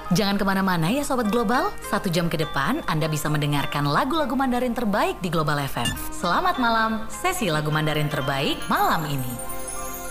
Jangan kemana-mana ya Sobat Global, 1 jam ke depan Anda bisa mendengarkan lagu-lagu Mandarin terbaik di Global FM. Selamat malam, sesi lagu Mandarin terbaik malam ini.